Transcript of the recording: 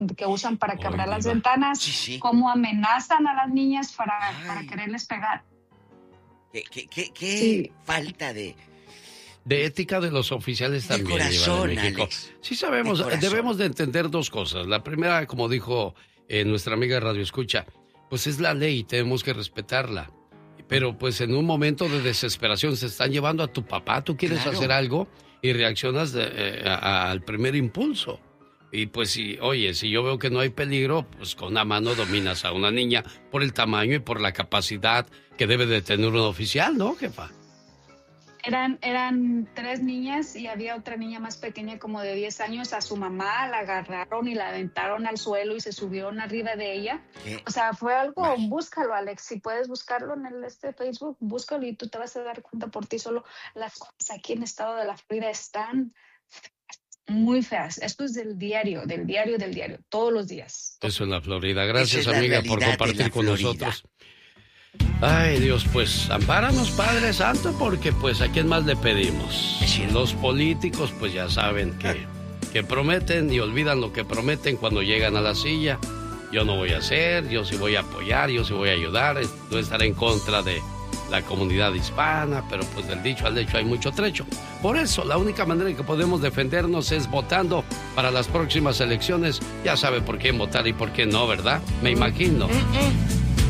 que usan para quebrar las Diva. ventanas, Sí. cómo amenazan a las niñas para quererles pegar. ¿Qué falta de ética de los oficiales también, corazón, Diva de México. Alex. Sí sabemos, debemos de entender dos cosas. La primera, como dijo nuestra amiga Radio Escucha, pues es la ley, tenemos que respetarla. Pero pues en un momento de desesperación se están llevando a tu papá, tú quieres hacer algo y reaccionas al primer impulso. Y pues si yo veo que no hay peligro, pues con una mano dominas a una niña por el tamaño y por la capacidad que debe de tener un oficial, ¿no, jefa? Eran 3 niñas y había otra niña más pequeña como de 10 años. A su mamá la agarraron y la aventaron al suelo y se subieron arriba de ella. O sea, fue algo, búscalo, Alex, si puedes buscarlo en el Facebook, búscalo y tú te vas a dar cuenta por ti solo. Las cosas aquí en el estado de la Florida están muy feas. Esto es del diario, todos los días. Eso en la Florida. Gracias, amiga, por compartir con nosotros. Ay, Dios, pues, ampáranos, Padre Santo, porque, pues, ¿a quién más le pedimos? Los políticos, pues, ya saben que prometen y olvidan lo que prometen cuando llegan a la silla. Yo no voy a hacer, yo sí voy a apoyar, yo sí voy a ayudar, no estaré en contra de la comunidad hispana, pero, pues, del dicho al hecho hay mucho trecho. Por eso, la única manera en que podemos defendernos es votando para las próximas elecciones. Ya sabe por qué votar y por qué no, ¿verdad? Me imagino.